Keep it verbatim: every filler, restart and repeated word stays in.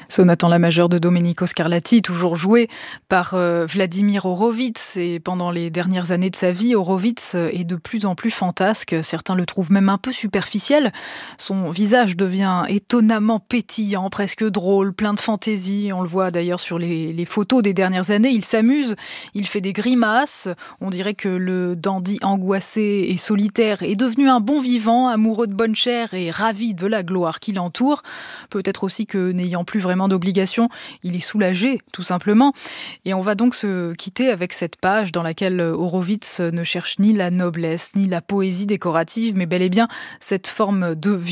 Sonate en la majeure de Domenico Scarlatti, toujours joué par euh, Vladimir Horowitz. Et pendant les dernières années de sa vie, Horowitz est de plus en plus fantasque. Certains le trouvent même un peu superficiel. Son visage devient étonnamment pétillant, presque drôle, plein de fantaisie. On le voit d'ailleurs sur les, les photos des dernières années. Il s'amuse, il fait des grimaces. On dirait que le dandy angoissé et solitaire est devenu un bon vivant, amoureux de bonne chère et ravi de la gloire qui l'entoure. Peut-être aussi que n'ayant plus vraiment d'obligation, il est soulagé, tout simplement. Et on va donc se quitter avec cette page dans laquelle Horowitz ne cherche ni la noblesse, ni la poésie décorative, mais bel et bien cette forme de